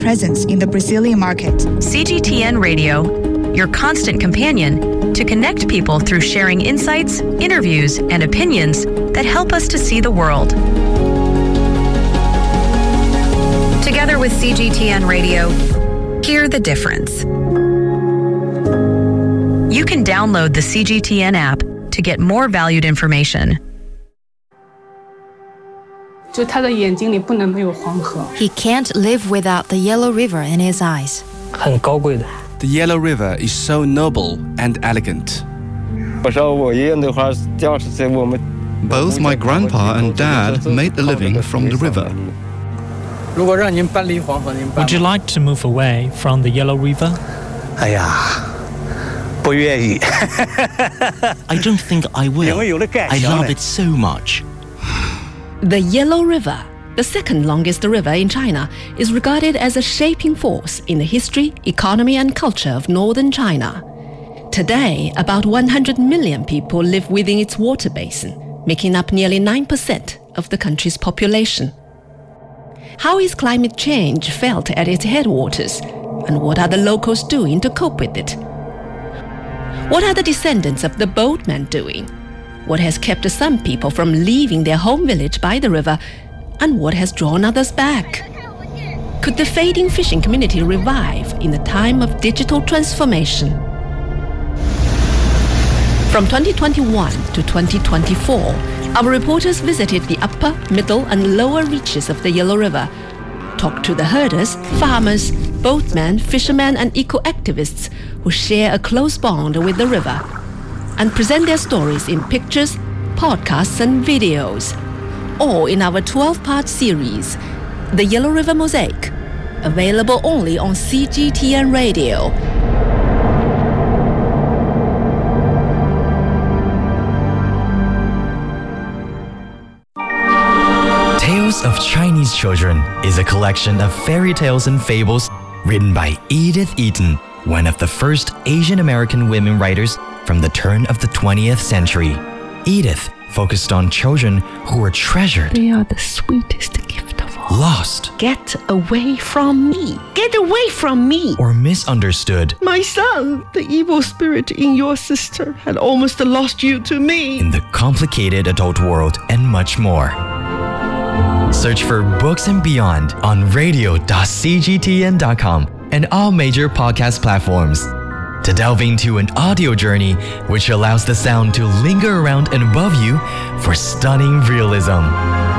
presence in the Brazilian market. CGTN Radio, your constant companion to connect people through sharing insights, interviews, and opinions that help us to see the world. Together with CGTN Radio, hear the difference. You can download the CGTN app to get more valued information. 就他的眼睛里不能没有黄河。 He can't live without the Yellow River in his eyes. 很高贵的。 The Yellow River is so noble and elegant. 我说我爷爷那会儿就是我们。 Both my grandpa and dad made a living from the river. 如果让您搬离黄河，您搬。 Would you like to move away from the Yellow River? 哎呀，不愿意。I don't think I will. I love it so much. The Yellow River, the second longest river in China, is regarded as a shaping force in the history, economy, and culture of northern China. Today, about 100 million people live within its water basin, making up nearly 9% of the country's population. How is climate change felt at its headwaters, and what are the locals doing to cope with it? What are the descendants of the boatmen doing? What has kept some people from leaving their home village by the river, and what has drawn others back? Could the fading fishing community revive in the time of digital transformation? From 2021 to 2024, our reporters visited the upper, middle, and lower reaches of the Yellow River, talked to the herders, farmers, boatmen, fishermen, and eco-activists who share a close bond with the river, and present their stories in pictures, podcasts, and videos, all in our 12-part series, The Yellow River Mosaic, available only on CGTN Radio. Tales of Chinese Children is a collection of fairy tales and fables written by Edith Eaton, one of the first Asian American women writers from the turn of the 20th century. Edith focused on children who were treasured. They are the sweetest gift of all. Lost. Get away from me! Get away from me! Or misunderstood. My son, the evil spirit in your sister had almost lost you to me. In the complicated adult world and much more. Search for Books and Beyond on radio.cgtn.com and all major podcast platforms to delve into an audio journey which allows the sound to linger around and above you for stunning realism.